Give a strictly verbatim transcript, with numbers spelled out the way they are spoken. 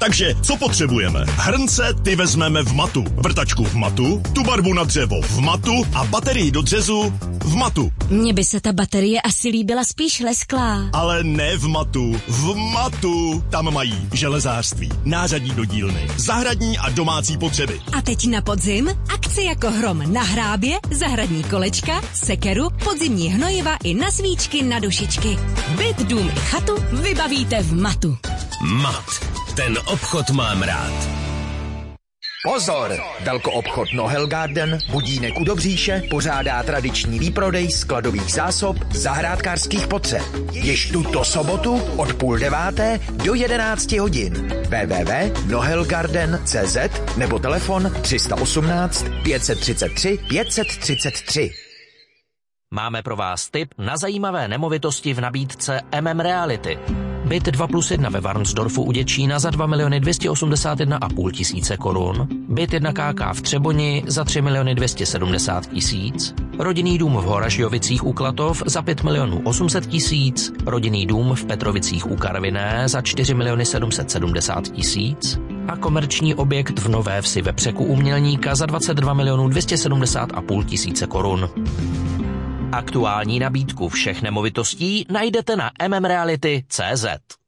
Takže co potřebujeme? Hrnce ty vezmeme v matu, vrtačku v matu, tu barvu na dřevo v matu a baterii do řezu v matu. Mně by se ta baterie asi líbila spíš lesklá. Ale ne v matu, v matu. Tam mají železářství, nářadí do dílny, zahradní a domácí potřeby. A teď na podzim akce jako hrom na hrábě, zahradní kolečka, sekeru, podzimní hnojiva i na svíčky na dušičky. Byt, dům i chatu vybavíte v matu. Mat. Ten obchod mám rád. Pozor! Velkoobchod Nohel Garden, Budínek u Dobříše, pořádá tradiční výprodej skladových zásob zahrádkářských potřeb. Již tuto sobotu od půl deváté do jedenácti hodin. w w w tečka nohelgarden tečka c z nebo telefon tři osmnáct pět set třicet tři pět set třicet tři. Máme pro vás tip na zajímavé nemovitosti v nabídce M M Reality. Byt dva plus jedna ve Varnsdorfu u Děčína za dva miliony dvě stě osmdesát jedna a půl tisíce korun, byt jedna ká ká v Třeboni za tři miliony dvě stě sedmdesát tisíc, rodinný dům v Horažďovicích u Klatov za pět milionů osm set tisíc, rodinný dům v Petrovicích u Karviné za čtyři miliony sedm set sedmdesát tisíc a komerční objekt v Nové Vsi ve Překu u Mělníka za dvacet dva milionů dvě stě sedmdesát a půl tisíce korun. Aktuální nabídku všech nemovitostí najdete na m m reality tečka c z.